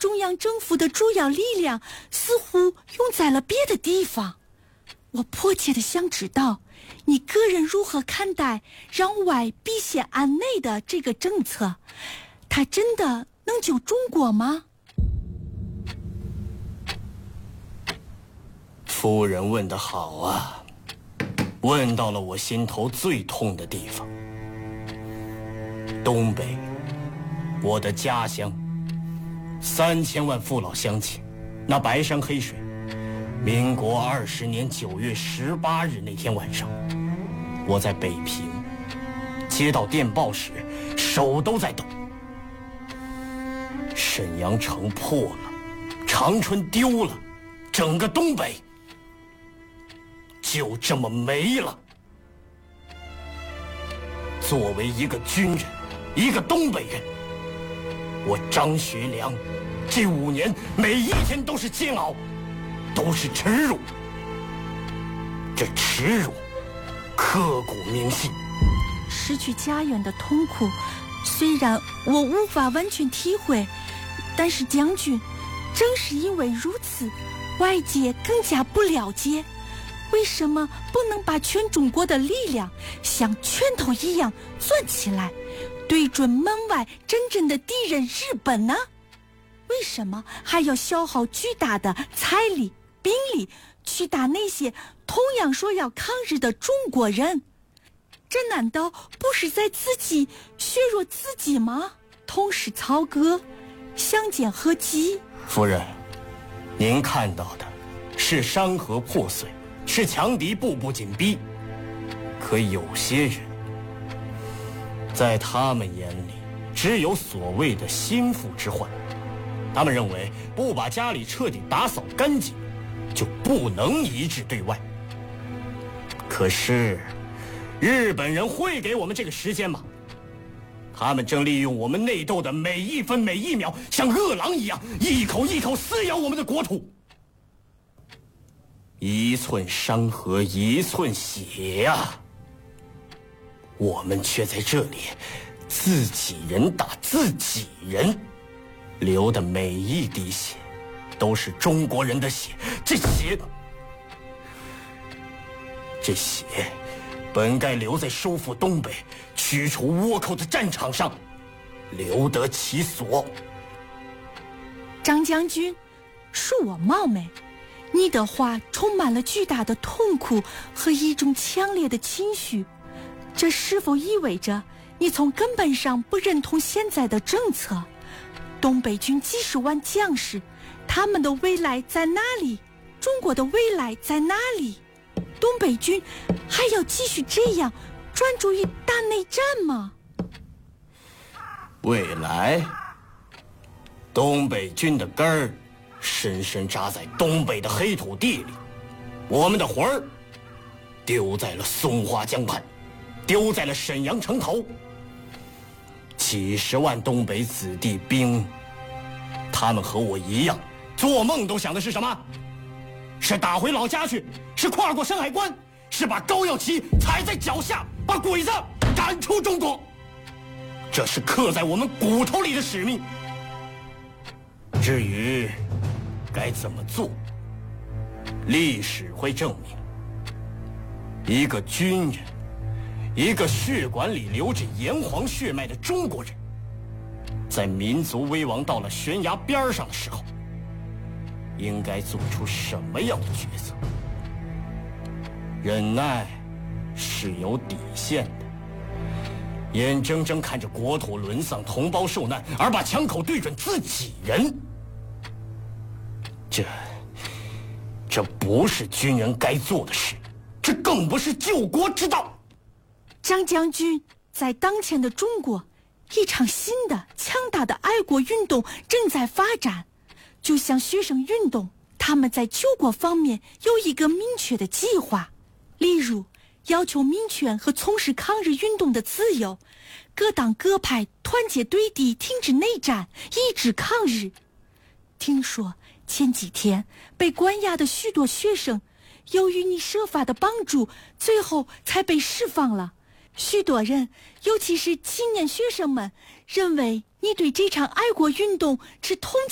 中央政府的主要力量似乎用在了别的地方。我迫切地想知道，你个人如何看待让外必先安内的这个政策？它真的能救中国吗？ 夫人问得好啊，问到了我心头最痛的地方。东北，我的家乡，3000万父老乡亲，那白山黑水，民国20年9月18日那天晚上，我在北平接到电报时，手都在抖。沈阳城破了，长春丢了，整个东北就这么没了。作为一个军人，一个东北人，我张学良这5年每一天都是煎熬，都是耻辱。这耻辱刻骨铭心。 失去家园的痛苦，虽然我无法完全体会，但是将军，正是因为如此，外界更加不了解，为什么不能把全中国的力量像拳头一样攥起来，对准门外真正的敌人日本呢？为什么还要消耗巨大的财力、兵力去打那些同样说要抗日的中国人？这难道不是在自己削弱自己吗？同是曹戈，相煎何急？ 夫人，您看到的是山河破碎，是强敌步步紧逼。可有些人，在他们眼里只有所谓的心腹之患，他们认为不把家里彻底打扫干净，就不能一致对外。可是日本人会给我们这个时间吗？他们正利用我们内斗的每一分每一秒，像饿狼一样一口一口撕咬我们的国土。一寸山河一寸血呀，我们却在这里自己人打自己人，流的每一滴血都是中国人的血。这血本该留在收复东北、驱除倭寇的战场上，留得其所。 张将军，恕我冒昧，你的话充满了巨大的痛苦和一种强烈的情绪，这是否意味着你从根本上不认同现在的政策？东北军几十万将士，他们的未来在哪里？中国的未来在哪里？东北军还要继续这样专注于大内战吗？ 未来，东北军的根儿深深扎在东北的黑土地里，我们的魂儿丢在了松花江畔，丢在了沈阳城头。几十万东北子弟兵，他们和我一样，做梦都想的是什么？是打回老家去，是跨过山海关，是把高耀旗踩在脚下，把鬼子赶出中国。这是刻在我们骨头里的使命。至于该怎么做，历史会证明，一个军人，一个血管里流着炎黄血脉的中国人，在民族危亡到了悬崖边上的时候，应该做出什么样的抉择？忍耐是有底线的，眼睁睁看着国土沦丧、同胞受难，而把枪口对准自己人，这不是军人该做的事，这更不是救国之道。 张将军，在当前的中国，一场新的强大的爱国运动正在发展，就像学生运动，他们在救国方面有一个明确的计划，例如要求民权和从事抗日运动的自由，各党各派团结对敌，停止内战，抑制抗日。听说前几天被关押的许多学生，由于你设法的帮助，最后才被释放了。许多人，尤其是青年学生们，认为你对这场爱国运动持同情